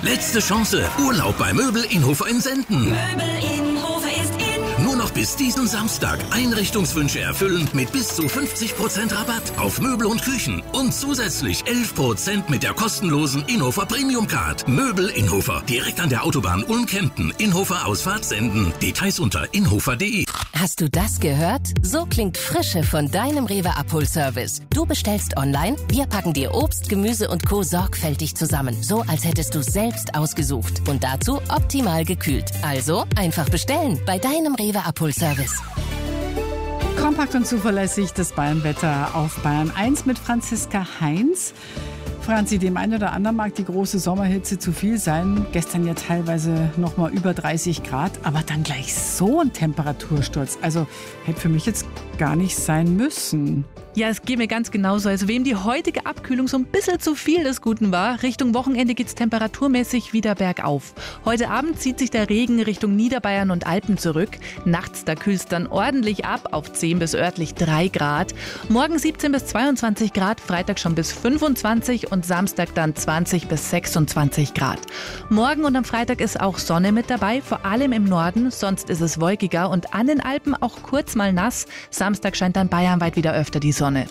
Letzte Chance. Urlaub bei Möbel Inhofer in Senden. Möbel Inhofer ist in. Nur noch bis diesen Samstag. Einrichtungswünsche erfüllen mit bis zu 50% Rabatt auf Möbel und Küchen. Und zusätzlich 11% mit der kostenlosen Inhofer Premium Card. Möbel Inhofer. Direkt an der Autobahn Ulm-Kempten. Inhofer Ausfahrt Senden. Details unter inhofer.de. Hast du das gehört? So klingt Frische von deinem Rewe-Abholservice. Du bestellst online, wir packen dir Obst, Gemüse und Co. sorgfältig zusammen. So, als hättest du es selbst ausgesucht. Und dazu optimal gekühlt. Also einfach bestellen bei deinem Rewe-Abholservice. Kompakt und zuverlässig das Bayernwetter auf Bayern 1 mit Franziska Heinz. Franzi, dem einen oder anderen mag die große Sommerhitze zu viel sein. Gestern ja teilweise noch mal über 30 Grad, aber dann gleich so ein Temperatursturz. Also hätte für mich jetzt gar nicht sein müssen. Ja, es geht mir ganz genauso. Also wem die heutige Abkühlung so ein bisschen zu viel des Guten war, Richtung Wochenende geht's temperaturmäßig wieder bergauf. Heute Abend zieht sich der Regen Richtung Niederbayern und Alpen zurück. Nachts, da kühlt's dann ordentlich ab auf 10 bis örtlich 3 Grad. Morgen 17 bis 22 Grad, Freitag schon bis 25 und Samstag dann 20 bis 26 Grad. Morgen und am Freitag ist auch Sonne mit dabei, vor allem im Norden. Sonst ist es wolkiger und an den Alpen auch kurz mal nass. Samstag scheint dann bayernweit wieder öfter die Sonne.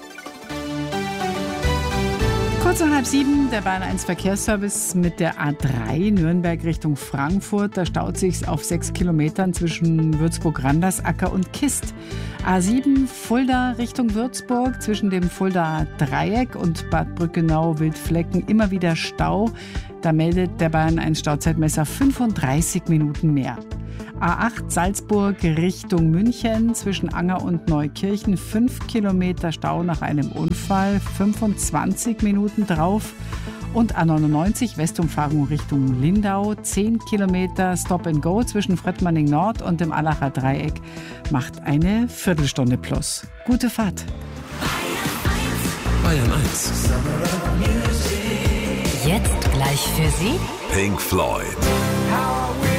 Kurz nach 6:30, der Bayern 1 Verkehrsservice mit der A3 Nürnberg Richtung Frankfurt. Da staut sich's auf 6 Kilometern zwischen Würzburg-Randersacker und Kist. A7 Fulda Richtung Würzburg zwischen dem Fulda Dreieck und Bad Brückenau-Wildflecken immer wieder Stau. Da meldet der Bayern 1 Stauzeitmesser 35 Minuten mehr. A8 Salzburg Richtung München zwischen Anger und Neukirchen 5 Kilometer Stau nach einem Unfall, 25 Minuten drauf. Und A99 Westumfahrung Richtung Lindau 10 Kilometer Stop and Go zwischen Fröttmanning Nord und dem Allacher Dreieck macht eine Viertelstunde plus. Gute Fahrt. Bayern 1. Jetzt gleich für Sie Pink Floyd. How we